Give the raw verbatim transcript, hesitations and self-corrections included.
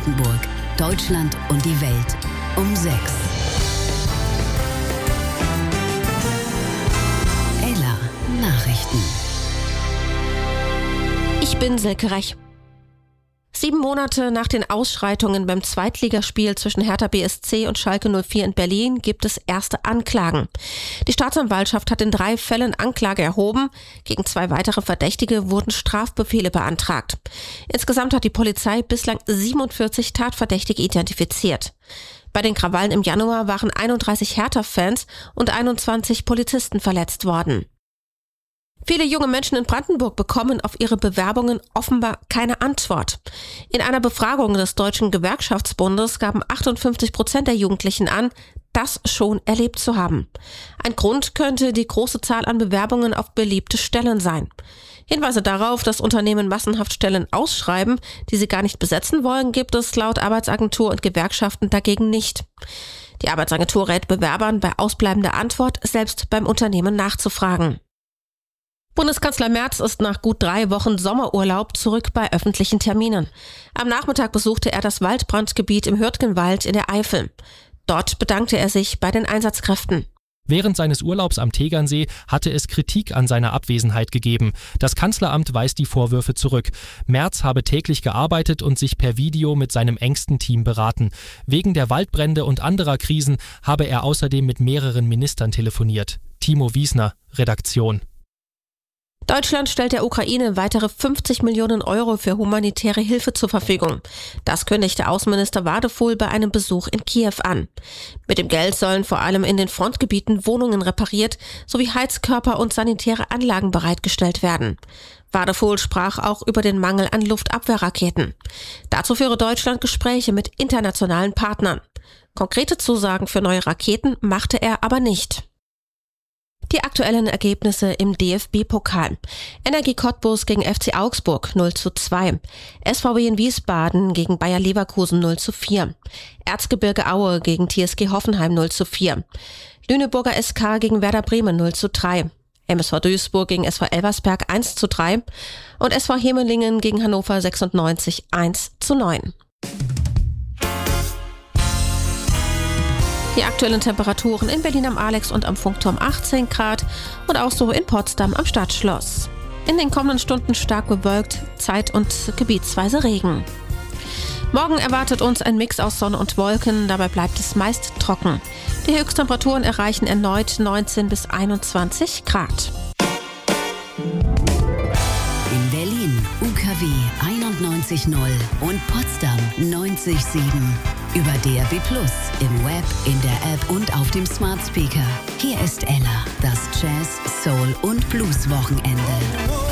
Brandenburg, Deutschland und die Welt um sechs. Ella Nachrichten. Ich bin Silke Rech. Sieben Monate nach den Ausschreitungen beim Zweitligaspiel zwischen Hertha B S C und Schalke null vier in Berlin gibt es erste Anklagen. Die Staatsanwaltschaft hat in drei Fällen Anklage erhoben. Gegen zwei weitere Verdächtige wurden Strafbefehle beantragt. Insgesamt hat die Polizei bislang siebenundvierzig Tatverdächtige identifiziert. Bei den Krawallen im Januar waren einunddreißig Hertha-Fans und einundzwanzig Polizisten verletzt worden. Viele junge Menschen in Brandenburg bekommen auf ihre Bewerbungen offenbar keine Antwort. In einer Befragung des Deutschen Gewerkschaftsbundes gaben achtundfünfzig Prozent der Jugendlichen an, das schon erlebt zu haben. Ein Grund könnte die große Zahl an Bewerbungen auf beliebte Stellen sein. Hinweise darauf, dass Unternehmen massenhaft Stellen ausschreiben, die sie gar nicht besetzen wollen, gibt es laut Arbeitsagentur und Gewerkschaften dagegen nicht. Die Arbeitsagentur rät Bewerbern bei ausbleibender Antwort, selbst beim Unternehmen nachzufragen. Bundeskanzler Merz ist nach gut drei Wochen Sommerurlaub zurück bei öffentlichen Terminen. Am Nachmittag besuchte er das Waldbrandgebiet im Hürtgenwald in der Eifel. Dort bedankte er sich bei den Einsatzkräften. Während seines Urlaubs am Tegernsee hatte es Kritik an seiner Abwesenheit gegeben. Das Kanzleramt weist die Vorwürfe zurück. Merz habe täglich gearbeitet und sich per Video mit seinem engsten Team beraten. Wegen der Waldbrände und anderer Krisen habe er außerdem mit mehreren Ministern telefoniert. Timo Wiesner, Redaktion. Deutschland stellt der Ukraine weitere fünfzig Millionen Euro für humanitäre Hilfe zur Verfügung. Das kündigte Außenminister Wadefuhl bei einem Besuch in Kiew an. Mit dem Geld sollen vor allem in den Frontgebieten Wohnungen repariert sowie Heizkörper und sanitäre Anlagen bereitgestellt werden. Wadefuhl sprach auch über den Mangel an Luftabwehrraketen. Dazu führe Deutschland Gespräche mit internationalen Partnern. Konkrete Zusagen für neue Raketen machte er aber nicht. Die aktuellen Ergebnisse im D F B-Pokal. Energie Cottbus gegen F C Augsburg null zu zwei. S V W in Wiesbaden gegen Bayer Leverkusen null zu vier. Erzgebirge Aue gegen T S G Hoffenheim null zu vier. Lüneburger S K gegen Werder Bremen null zu drei. M S V Duisburg gegen S V Elversberg eins zu drei. Und S V Hemelingen gegen Hannover sechsundneunzig eins zu neun. Die aktuellen Temperaturen in Berlin am Alex und am Funkturm achtzehn Grad und auch so in Potsdam am Stadtschloss. In den kommenden Stunden stark bewölkt, zeit- und gebietsweise Regen. Morgen erwartet uns ein Mix aus Sonne und Wolken, dabei bleibt es meist trocken. Die Höchsttemperaturen erreichen erneut neunzehn bis einundzwanzig Grad. In Berlin U K W einundneunzig null und Potsdam neunzig Komma sieben. Über D R B Plus, im Web, in der App und auf dem Smart Speaker. Hier ist Ella, das Jazz, Soul und Blues Wochenende.